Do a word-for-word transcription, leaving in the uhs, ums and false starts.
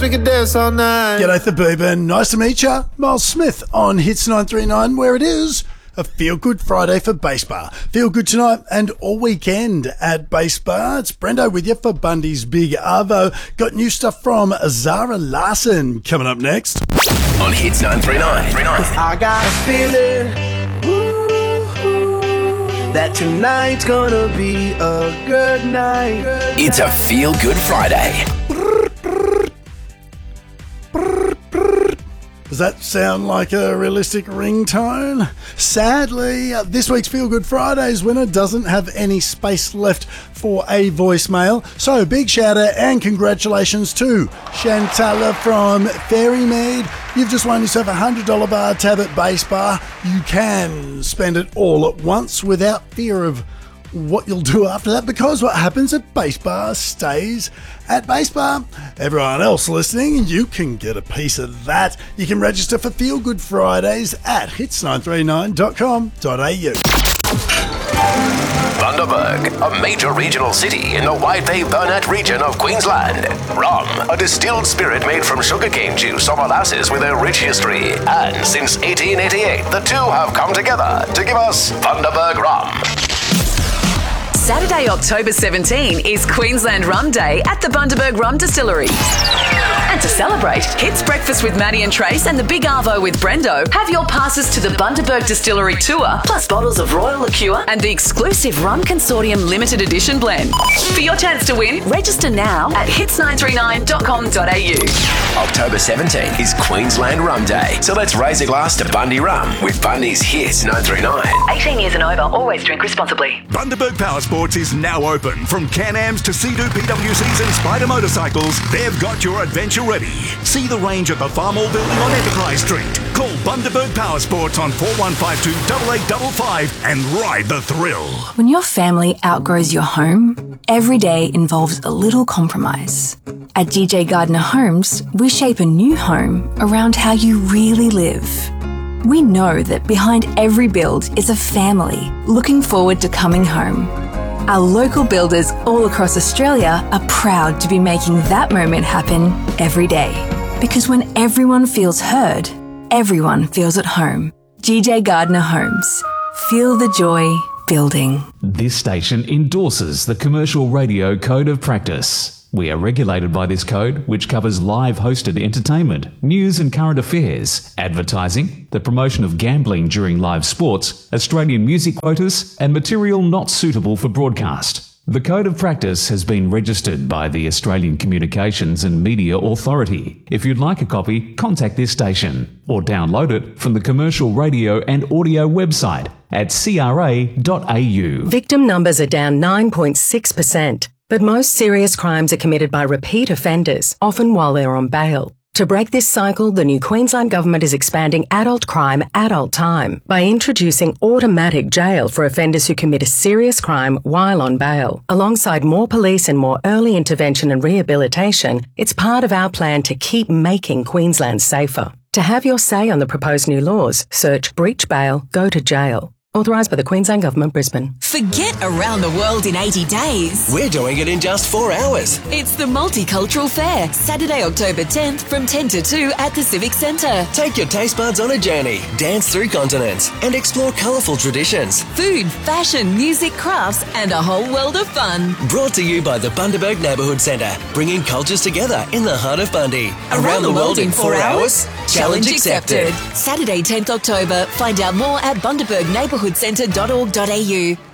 We can dance all night. G'day, Thabooban. Nice to meet ya. Miles Smith on Hits nine three nine, where it is a Feel Good Friday for Base Bar. Feel good tonight and all weekend at Base Bar. It's Brendo with you for Bundy's Big Arvo. Got new stuff from Zara Larsson coming up next. On Hits nine three nine. I got a feeling that tonight's gonna be a good night. It's a Feel Good Friday. Does that sound like a realistic ringtone? Sadly, uh, this week's Feel Good Fridays winner doesn't have any space left for a voicemail. So big shout out and congratulations to Shantala from Fairymead. You've just won yourself a one hundred dollars bar tab at Base Bar. You can spend it all at once without fear of what you'll do after that, because what happens at Base Bar stays at Base Bar. Everyone else listening, you can get a piece of that. You can register for Feel Good Fridays at hits nine three nine dot com dot a u. Bundaberg, a major regional city in the White Bay Burnett region of Queensland. Rum, a distilled spirit made from sugarcane juice or molasses with a rich history. And since eighteen eighty-eight, the two have come together to give us Bundaberg Rum. Saturday, October seventeenth is Queensland Rum Day at the Bundaberg Rum Distillery. And to celebrate, Hits Breakfast with Maddie and Trace and the Big Arvo with Brendo have your passes to the Bundaberg Distillery Tour, plus bottles of Royal Liqueur and the exclusive Rum Consortium Limited Edition blend. For your chance to win, register now at hits nine three nine dot com dot a u. October seventeenth is Queensland Rum Day, so let's raise a glass to Bundy Rum with Bundy's Hits nine three nine. eighteen years and over, always drink responsibly. Bundaberg Power Sports is now open. From Can-Ams to Sea-Doo P W Cs and Spider motorcycles, they've got your adventure ready. See the range at the Farmall Building on Enterprise Street. Call Bundaberg Power Sports on four one five two, eight eight five five and ride the thrill. When your family outgrows your home, every day involves a little compromise. At G J Gardner Homes, we shape a new home around how you really live. We know that behind every build is a family looking forward to coming home. Our local builders all across Australia are proud to be making that moment happen every day. Because when everyone feels heard, everyone feels at home. G J Gardner Homes. Feel the joy building. This station endorses the Commercial Radio Code of Practice. We are regulated by this code, which covers live hosted entertainment, news and current affairs, advertising, the promotion of gambling during live sports, Australian music quotas, and material not suitable for broadcast. The Code of Practice has been registered by the Australian Communications and Media Authority. If you'd like a copy, contact this station or download it from the Commercial Radio and Audio website at c r a dot a u. Victim numbers are down nine point six percent. But most serious crimes are committed by repeat offenders, often while they're on bail. To break this cycle, the new Queensland Government is expanding adult crime, adult time by introducing automatic jail for offenders who commit a serious crime while on bail. Alongside more police and more early intervention and rehabilitation, it's part of our plan to keep making Queensland safer. To have your say on the proposed new laws, search Breach Bail, Go to Jail. Authorised by the Queensland Government, Brisbane. Forget around the world in eighty days. We're doing it in just four hours. It's the Multicultural Fair, Saturday, October tenth from ten to two at the Civic Centre. Take your taste buds on a journey, dance through continents, and explore colourful traditions. Food, fashion, music, crafts, and a whole world of fun. Brought to you by the Bundaberg Neighbourhood Centre, bringing cultures together in the heart of Bundy. Around, around the, the world in four hours? Challenge accepted. Saturday, tenth October. Find out more at bundaberg neighbourhood centre dot org dot a u.